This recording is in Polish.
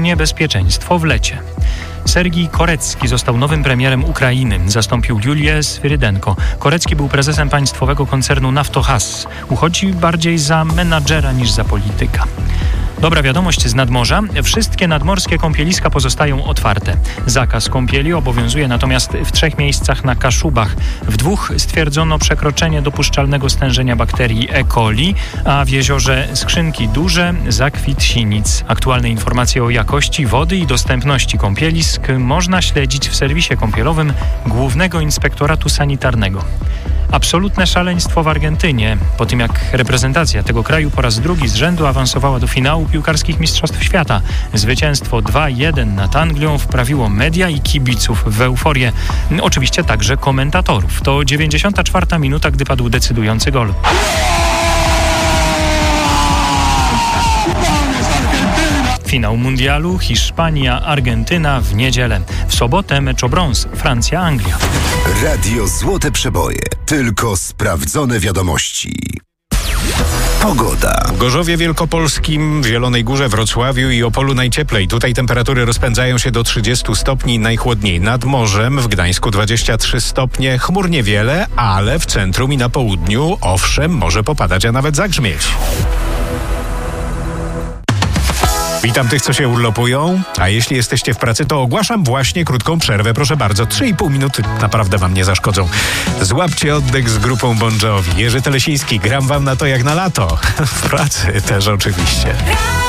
niebezpieczeństwo w lecie. Sergij Korecki został nowym premierem Ukrainy. Zastąpił Julię Swyrydenko. Korecki był prezesem państwowego koncernu Naftogaz. Uchodzi bardziej za menadżera niż za polityka. Dobra wiadomość z nadmorza. Wszystkie nadmorskie kąpieliska pozostają otwarte. Zakaz kąpieli obowiązuje natomiast w 3 miejscach na Kaszubach. W 2 stwierdzono przekroczenie dopuszczalnego stężenia bakterii E. coli, a w jeziorze Skrzynki Duże zakwit sinic. Aktualne informacje o jakości wody i dostępności kąpielisk można śledzić w serwisie kąpielowym Głównego Inspektoratu Sanitarnego. Absolutne szaleństwo w Argentynie. Po tym jak reprezentacja tego kraju po raz drugi z rzędu awansowała do finału piłkarskich Mistrzostw Świata. Zwycięstwo 2-1 nad Anglią wprawiło media i kibiców w euforię. Oczywiście także komentatorów. To 94. minuta, gdy padł decydujący gol. Finał mundialu Hiszpania-Argentyna w niedzielę. W sobotę mecz o brąz Francja-Anglia. Radio Złote Przeboje. Tylko sprawdzone wiadomości. Pogoda. W Gorzowie Wielkopolskim, w Zielonej Górze, Wrocławiu i Opolu najcieplej. Tutaj temperatury rozpędzają się do 30 stopni, najchłodniej nad morzem. W Gdańsku 23 stopnie, chmur niewiele, ale w centrum i na południu, owszem, może popadać, a nawet zagrzmieć. Witam tych, co się urlopują, a jeśli jesteście w pracy, to ogłaszam właśnie krótką przerwę. Proszę bardzo, 3,5 minuty naprawdę wam nie zaszkodzą. Złapcie oddech z grupą Bon Jovi. Jerzy Telesiński, gram wam na to jak na lato. W pracy też oczywiście.